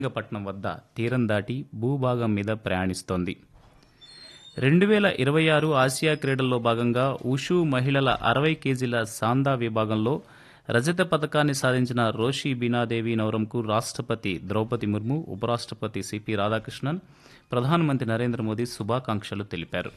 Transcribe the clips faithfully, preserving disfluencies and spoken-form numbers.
పట్నం వద్ద తీరం దాటి భూభాగం మీద ప్రయాణిస్తోంది. రెండు వేల ఇరవై ఆరు ఆసియా క్రీడల్లో భాగంగా ఉషు మహిళల అరవై కేజీల సాందా విభాగంలో రజత పథకాన్ని సాధించిన రోషి బీనాదేవి నవరంకు రాష్ట్రపతి ద్రౌపది ముర్ము, ఉపరాష్ట్రపతి సిపి రాధాకృష్ణన్, ప్రధానమంత్రి నరేంద్ర మోదీ శుభాకాంక్షలు తెలిపారు.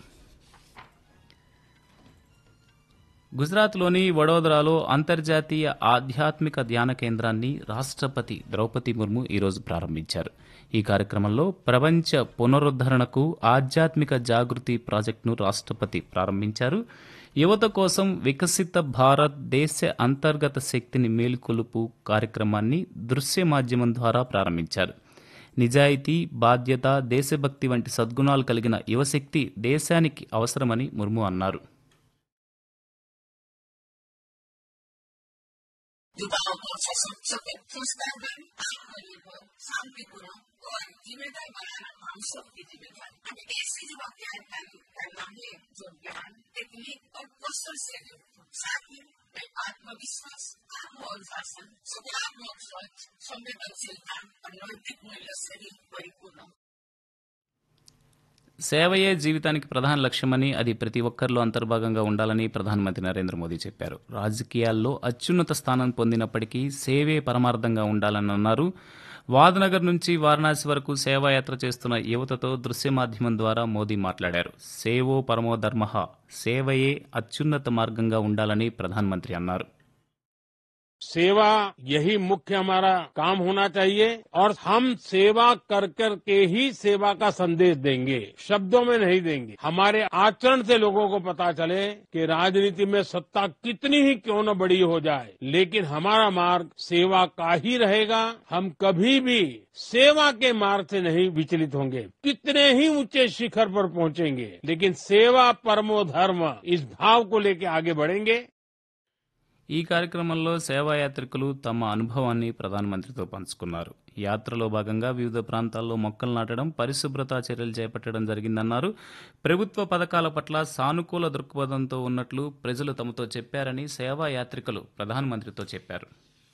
గుజరాత్లోని వడోదరాలో అంతర్జాతీయ ఆధ్యాత్మిక ధ్యాన కేంద్రాన్ని రాష్ట్రపతి ద్రౌపది ముర్ము ఈరోజు ప్రారంభించారు. ఈ కార్యక్రమంలో ప్రపంచ పునరుద్ధరణకు ఆధ్యాత్మిక జాగృతి ప్రాజెక్టును రాష్ట్రపతి ప్రారంభించారు. యువత కోసం వికసిత భారత్ దేశ అంతర్గత శక్తిని మేలుకొలుపు కార్యక్రమాన్ని దృశ్య మాధ్యమం ద్వారా ప్రారంభించారు. నిజాయితీ, బాధ్యత, దేశభక్తి వంటి సద్గుణాలు కలిగిన యువశక్తి దేశానికి అవసరమని ముర్ము అన్నారు. युवाओं को सशक्त, पुरस्कार, आत्मनिर्भर, शांतिपूर्ण और जिम्मेदार बनाना हम सबकी जिम्मेदारी। हमें ऐसे युवा तैयार करना है जो ज्ञान, तकनीक और कौशल से साथ ही आत्मविश्वास, आत्मअनुशासन, सकारात्मक सोच, संवेदनशीलता और नैतिक मूल्य से भी परिपूर्ण हो. సేవయే జీవితానికి ప్రధాన లక్ష్యమని, అది ప్రతి ఒక్కరిలో అంతర్భాగంగా ఉండాలని ప్రధానమంత్రి నరేంద్ర మోదీ చెప్పారు. రాజకీయాల్లో అత్యున్నత స్థానం పొందినప్పటికీ సేవే పరమార్థంగా ఉండాలని అన్నారు. వాద్నగర్ నుంచి వారణాసి వరకు సేవాయాత్ర చేస్తున్న యువతతో దృశ్య మాధ్యమం ద్వారా మోదీ మాట్లాడారు. సేవో పరమో ధర్మః, సేవయే అత్యున్నత మార్గంగా ఉండాలని ప్రధానమంత్రి అన్నారు. सेवा यही मुख्य हमारा काम होना चाहिए और हम सेवा कर कर के ही सेवा का संदेश देंगे, शब्दों में नहीं देंगे. हमारे आचरण से लोगों को पता चले कि राजनीति में सत्ता कितनी ही क्यों न बड़ी हो जाए, लेकिन हमारा मार्ग सेवा का ही रहेगा. हम कभी भी सेवा के मार्ग से नहीं विचलित होंगे. कितने ही ऊंचे शिखर पर पहुंचेंगे, लेकिन सेवा परमो धर्म इस भाव को लेकर आगे बढ़ेंगे. ఈ కార్యక్రమంలో సేవాయాత్రికులు తమ అనుభవాన్ని ప్రధానమంత్రితో పంచుకున్నారు. యాత్రలో భాగంగా వివిధ ప్రాంతాల్లో మొక్కలు నాటడం, పరిశుభ్రతా చర్యలు చేపట్టడం జరిగిందన్నారు. ప్రభుత్వ పథకాల పట్ల సానుకూల దృక్పథంతో ఉన్నట్లు ప్రజలు తమతో చెప్పారని సేవాయాత్రికులు ప్రధానమంత్రితో చెప్పారు.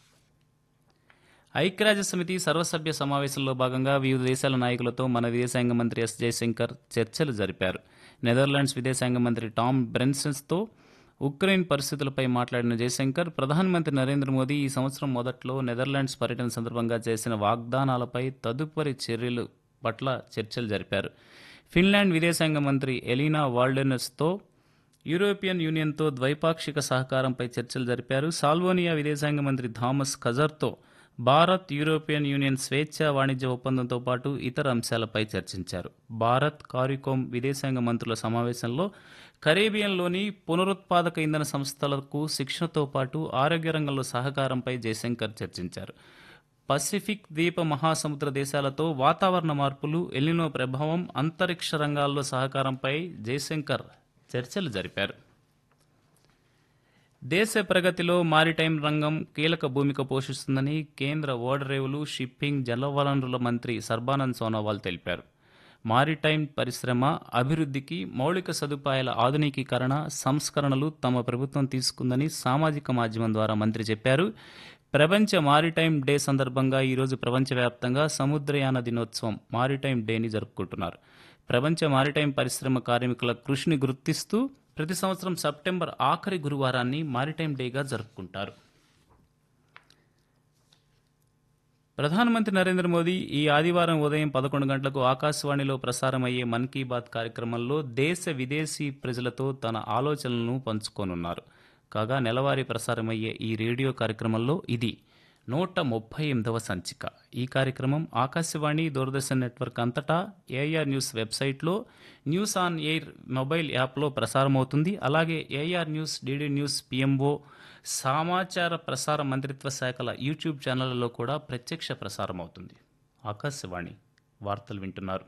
ఐక్యరాజ్య సమితి సర్వసభ్య సమావేశంలో భాగంగా వివిధ దేశాల నాయకులతో మన విదేశాంగ మంత్రి ఎస్ జయశంకర్ చర్చలు జరిపారు. నెదర్లాండ్స్ విదేశాంగ మంత్రి టామ్ బ్రెన్సన్స్తో ఉక్రెయిన్ పరిస్థితులపై మాట్లాడిన జయశంకర్, ప్రధానమంత్రి నరేంద్ర మోదీ ఈ సంవత్సరం మొదట్లో నెదర్లాండ్స్ పర్యటన సందర్భంగా చేసిన వాగ్దానాలపై తదుపరి చర్యలు పట్ల చర్చలు జరిపారు. ఫిన్లాండ్ విదేశాంగ మంత్రి ఎలీనా వాల్డెనర్స్తో యూరోపియన్ యూనియన్తో ద్వైపాక్షిక సహకారంపై చర్చలు జరిపారు. సాల్వోనియా విదేశాంగ మంత్రి థామస్ కజర్తో భారత్ యూరోపియన్ యూనియన్ స్వేచ్ఛా వాణిజ్య ఒప్పందంతో పాటు ఇతర అంశాలపై చర్చించారు. భారత్ కారికోమ్ విదేశాంగ మంత్రుల సమావేశంలో కరేబియన్లోని పునరుత్పాదక ఇంధన సంస్థలకు శిక్షణతో పాటు ఆరోగ్య రంగంలో సహకారంపై జయశంకర్ చర్చించారు. పసిఫిక్ ద్వీప మహాసముద్ర దేశాలతో వాతావరణ మార్పులు, ఎల్నినో ప్రభావం, అంతరిక్ష రంగాల్లో సహకారంపై జయశంకర్ చర్చలు జరిపారు. దేశ ప్రగతిలో మారిటైమ్ రంగం కీలక భూమిక పోషిస్తుందని కేంద్ర ఓడరేవులు, షిప్పింగ్, జలవనరుల మంత్రి సర్బానంద్ సోనోవాల్ తెలిపారు. మారిటైమ్ పరిశ్రమ అభివృద్ధికి మౌలిక సదుపాయాల ఆధునికీకరణ, సంస్కరణలు తమ ప్రభుత్వం తీసుకుందని సామాజిక మాధ్యమం ద్వారా మంత్రి చెప్పారు. ప్రపంచ మారిటైమ్ డే సందర్భంగా ఈరోజు ప్రపంచవ్యాప్తంగా సముద్రయాన దినోత్సవం మారిటైమ్ డేని జరుపుకుంటున్నారు. ప్రపంచ మారిటైమ్ పరిశ్రమ కార్మికుల కృషిని గుర్తిస్తూ ప్రతి సంవత్సరం సెప్టెంబర్ ఆఖరి గురువారాన్ని మారిటైమ్ డేగా జరుపుకుంటారు. ప్రధానమంత్రి నరేంద్ర మోదీ ఈ ఆదివారం ఉదయం పదకొండు గంటలకు ఆకాశవాణిలో ప్రసారమయ్యే మన్ కీ బాత్ కార్యక్రమంలో దేశ విదేశీ ప్రజలతో తన ఆలోచనలను పంచుకోనున్నారు. కాగా నెలవారీ ప్రసారమయ్యే ఈ రేడియో కార్యక్రమంలో ఇది నూట ముప్పై ఎనిమిదవ సంచిక. ఈ కార్యక్రమం ఆకాశవాణి, దూరదర్శన్ నెట్వర్క్ అంతటా ఏఆర్ న్యూస్ వెబ్సైట్లో, న్యూస్ ఆన్ ఎయిర్ మొబైల్ యాప్లో ప్రసారమవుతుంది. అలాగే AR news, DD news, PMO, సమాచార ప్రసార మంత్రిత్వ శాఖల యూట్యూబ్ ఛానళ్లలో కూడా ప్రత్యక్ష ప్రసారం అవుతుంది. ఆకాశవాణి వార్తలు వింటున్నారు.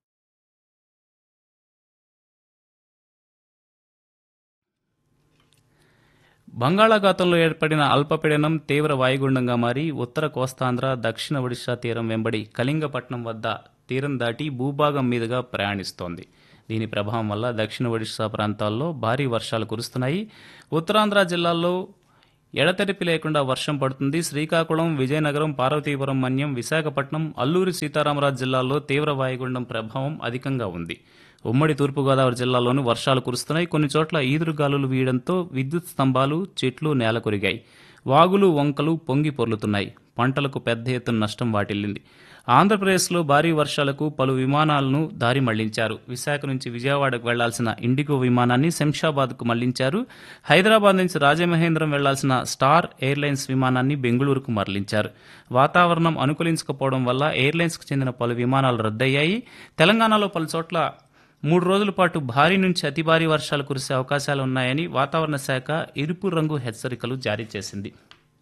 బంగాళాఖాతంలో ఏర్పడిన అల్పపీడనం తీవ్ర వాయుగుండంగా మారి ఉత్తర కోస్తాంధ్ర, దక్షిణ ఒడిశా తీరం వెంబడి కళింగపట్నం వద్ద తీరం దాటి భూభాగం మీదుగా ప్రయాణిస్తోంది. దీని ప్రభావం వల్ల దక్షిణ ఒడిశా ప్రాంతాల్లో భారీ వర్షాలు కురుస్తున్నాయి. ఉత్తరాంధ్ర జిల్లాల్లో ఎడతెరిపి లేకుండా వర్షం పడుతుంది. శ్రీకాకుళం, విజయనగరం, పార్వతీపురం, మన్యం, విశాఖపట్నం, అల్లూరి సీతారామరాజు జిల్లాల్లో తీవ్ర వాయుగుండం ప్రభావం అధికంగా ఉంది. ఉమ్మడి తూర్పుగోదావరి జిల్లాలోనూ వర్షాలు కురుస్తున్నాయి. కొన్ని చోట్ల ఈదురుగాలులు వీయడంతో విద్యుత్ స్తంభాలు, చెట్లు నేలకొరిగాయి. వాగులు, వంకలు పొంగి పొర్లుతున్నాయి. పంటలకు పెద్ద ఎత్తున నష్టం వాటిల్లింది. ఆంధ్రప్రదేశ్లో భారీ వర్షాలకు పలు విమానాలను దారి మళ్లించారు. విశాఖ నుంచి విజయవాడకు వెళ్లాల్సిన ఇండిగో విమానాన్ని శంషాబాద్కు మళ్లించారు. హైదరాబాద్ నుంచి రాజమహేంద్రం వెళ్లాల్సిన స్టార్ ఎయిర్లైన్స్ విమానాన్ని బెంగళూరుకు మరలించారు. వాతావరణం అనుకూలించకపోవడం వల్ల ఎయిర్లైన్స్కు చెందిన పలు విమానాలు రద్దయ్యాయి. తెలంగాణలో పలు చోట్ల మూడు రోజుల పాటు భారీ నుంచి అతి భారీ వర్షాలు కురిసే అవకాశాలు ఉన్నాయని వాతావరణ శాఖ ఎరుపు రంగు హెచ్చరికలు జారీ చేసింది.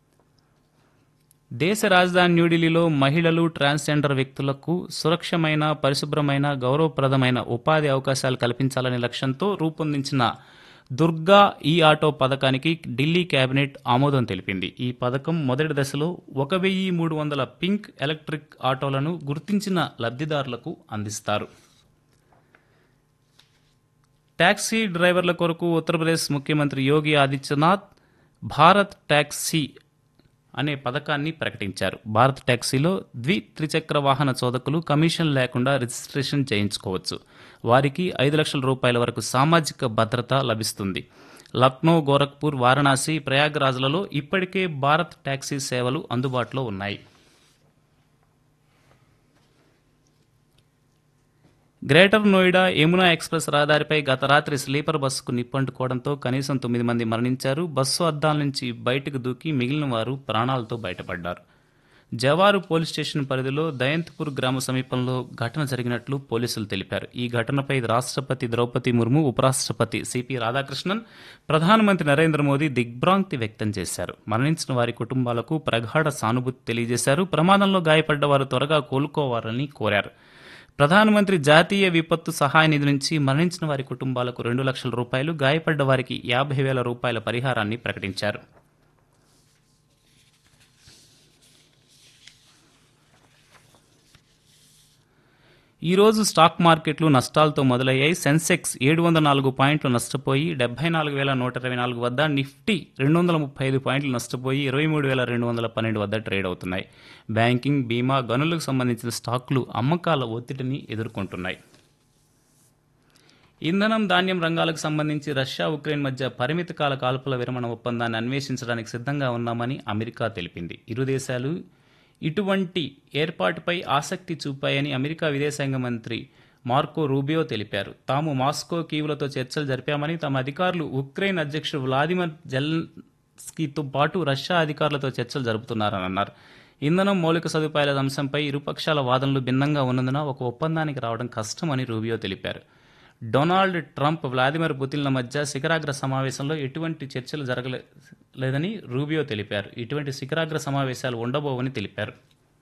దేశ రాజధాని న్యూఢిల్లీలో మహిళలు, ట్రాన్స్జెండర్ వ్యక్తులకు సురక్షమైన, పరిశుభ్రమైన, గౌరవప్రదమైన ఉపాధి అవకాశాలు కల్పించాలనే లక్ష్యంతో రూపొందించిన దుర్గా ఈ ఆటో పథకానికి ఢిల్లీ కేబినెట్ ఆమోదం తెలిపింది. ఈ పథకం మొదటి దశలో ఒక వెయ్యి మూడు వందల పింక్ ఎలక్ట్రిక్ ఆటోలను గుర్తించిన లబ్ధిదారులకు అందిస్తారు. టాక్సీ డ్రైవర్ల కొరకు ఉత్తరప్రదేశ్ ముఖ్యమంత్రి యోగి ఆదిత్యనాథ్ భారత్ టాక్సీ అనే పథకాన్ని ప్రకటించారు. భారత్ టాక్సీలో ద్వి త్రిచక్ర వాహన చోదకులు కమిషన్ లేకుండా రిజిస్ట్రేషన్ చేయించుకోవచ్చు. వారికి ఐదు లక్షల రూపాయల వరకు సామాజిక భద్రత లభిస్తుంది. లక్నో, గోరఖ్పూర్, వారణాసి, ప్రయాగ్రాజ్లలో ఇప్పటికే భారత్ టాక్సీ సేవలు అందుబాటులో ఉన్నాయి. గ్రేటర్ నోయిడా యమునా ఎక్స్ప్రెస్ రహదారిపై గత రాత్రి స్లీపర్ బస్సుకు నిప్పంటుకోవడంతో కనీసం తొమ్మిది మంది మరణించారు. బస్సు అద్దాల నుంచి బయటకు దూకి మిగిలిన వారు ప్రాణాలతో బయటపడ్డారు. జవారు పోలీస్ స్టేషన్ పరిధిలో దయంత్పూర్ గ్రామ సమీపంలో ఘటన జరిగినట్లు పోలీసులు తెలిపారు. ఈ ఘటనపై రాష్ట్రపతి ద్రౌపది ముర్ము, ఉపరాష్ట్రపతి సిపి రాధాకృష్ణన్, ప్రధానమంత్రి నరేంద్ర మోదీ దిగ్భ్రాంతి వ్యక్తం చేశారు. మరణించిన వారి కుటుంబాలకు ప్రగాఢ సానుభూతి తెలియజేశారు. ప్రమాదంలో గాయపడ్డ వారు త్వరగా కోలుకోవాలని కోరారు. ప్రధానమంత్రి జాతీయ విపత్తు సహాయ నిధి నుంచి మరణించిన వారి కుటుంబాలకు రెండు లక్షల రూపాయలు, గాయపడ్డ వారికి యాభై వేల రూపాయల పరిహారాన్ని ప్రకటించారు. ఈ రోజు స్టాక్ మార్కెట్లు నష్టాలతో మొదలయ్యాయి. సెన్సెక్స్ ఏడు వందల నాలుగు పాయింట్లు నష్టపోయి డెబ్బై నాలుగు వేల నూట ఇరవై నాలుగు వద్ద, నిఫ్టీ రెండు వందల ముప్పై ఐదు పాయింట్లు నష్టపోయి ఇరవై మూడు వేల రెండు వందల పన్నెండు వద్ద ట్రేడ్ అవుతున్నాయి. బ్యాంకింగ్, బీమా, గనులకు సంబంధించిన స్టాక్లు అమ్మకాల ఒత్తిడిని ఎదుర్కొంటున్నాయి. ఇంధనం, ధాన్యం రంగాలకు సంబంధించి రష్యా, ఉక్రెయిన్ మధ్య పరిమిత కాల కాల్పుల విరమణ ఒప్పందాన్ని అన్వేషించడానికి సిద్ధంగా ఉన్నామని అమెరికా తెలిపింది. ఇరు దేశాలు ఇటువంటి ఏర్పాటుపై ఆసక్తి చూపాయని అమెరికా విదేశాంగ మంత్రి మార్కో రూబియో తెలిపారు. తాము మాస్కో, కీవ్లతో చర్చలు జరిపామని, తమ అధికారులు ఉక్రెయిన్ అధ్యక్షుడు వ్లాదిమిర్ జెలెన్స్కీతో పాటు రష్యా అధికారులతో చర్చలు జరుపుతున్నారని అన్నారు. ఇంధనం, మౌలిక సదుపాయాల అంశంపై ఇరుపక్షాల వాదనలు భిన్నంగా ఉన్నందున ఒక ఒప్పందానికి రావడం కష్టమని రూబియో తెలిపారు. డొనాల్డ్ ట్రంప్, వ్లాదిమిర్ పుతిన్ల మధ్య శిఖరాగ్ర సమావేశంలో ఎటువంటి చర్చలు జరగలేదని రూబియో తెలిపారు. ఇటువంటి శిఖరాగ్ర సమావేశాలు ఉండబోవని తెలిపారు.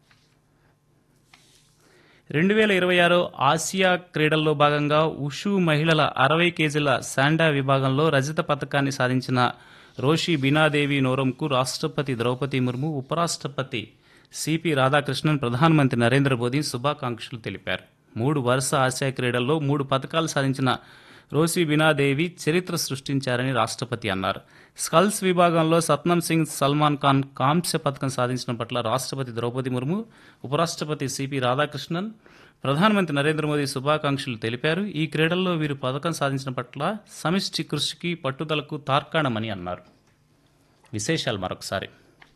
రెండు వేల ఇరవై ఆరు ఆసియా క్రీడల్లో భాగంగా ఉషు మహిళల అరవై కేజీల శాండా విభాగంలో రజత పథకాన్ని సాధించిన రోషి బీనాదేవి నోరంకు రాష్ట్రపతి ద్రౌపది ముర్ము, ఉపరాష్ట్రపతి సిపి రాధాకృష్ణన్, ప్రధానమంత్రి నరేంద్ర మోదీ శుభాకాంక్షలు తెలిపారు. మూడు వరుస ఆసియా క్రీడల్లో మూడు పథకాలు సాధించిన రోసి బీనాదేవి చరిత్ర సృష్టించారని రాష్ట్రపతి అన్నారు. స్కల్స్ విభాగంలో సత్నం సింగ్ సల్మాన్ ఖాన్ కాంస్య పథకం సాధించిన పట్ల రాష్ట్రపతి ద్రౌపది ముర్ము, ఉపరాష్ట్రపతి సిపి రాధాకృష్ణన్, ప్రధానమంత్రి నరేంద్ర మోదీ శుభాకాంక్షలు తెలిపారు. ఈ క్రీడల్లో వీరు పథకం సాధించిన పట్ల సమిష్టి కృషికి, పట్టుదలకు తార్కాణమని అన్నారు. విశేషాలు మరొకసారి.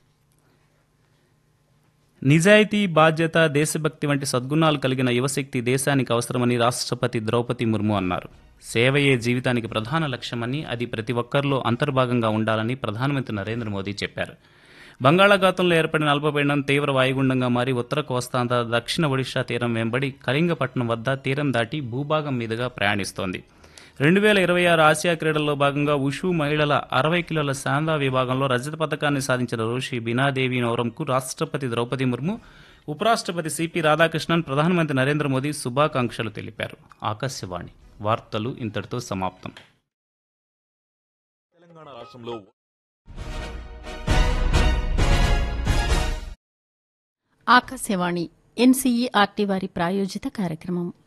నిజాయితీ, బాధ్యత, దేశభక్తి వంటి సద్గుణాలు కలిగిన యువశక్తి దేశానికి అవసరమని రాష్ట్రపతి ద్రౌపది ముర్ము అన్నారు. సేవయే జీవితానికి ప్రధాన లక్ష్యమని, అది ప్రతి ఒక్కరిలో అంతర్భాగంగా ఉండాలని ప్రధానమంత్రి నరేంద్ర మోదీ చెప్పారు. బంగాళాఖాతంలో ఏర్పడిన అల్పపీడనం తీవ్ర వాయుగుండంగా మారి ఉత్తర కోస్తాంధ్ర, దక్షిణ ఒడిషా తీరం వెంబడి కళింగపట్నం వద్ద తీరం దాటి భూభాగం మీదుగా ప్రయాణిస్తోంది. రెండు వేల ఇరవై ఆరు ఆసియా క్రీడల్లో భాగంగా ఉషు మహిళల అరవై కిలోల శాందా విభాగంలో రజత పథకాన్ని సాధించిన రోషి బీనాదేవి నోరంకు రాష్ట్రపతి ద్రౌపది ముర్ము, ఉపరాష్ట్రపతి సిపి రాధాకృష్ణన్, ప్రధానమంత్రి నరేంద్ర మోదీ శుభాకాంక్షలు తెలిపారు. ఆకాశవాణి వార్తలు ఇంతటితో సమాప్తం. తెలంగాణ రాష్ట్రంలో ఆకాశవాణి ఎన్సీఈఆర్టీ వారి ప్రాయోజిత కార్యక్రమం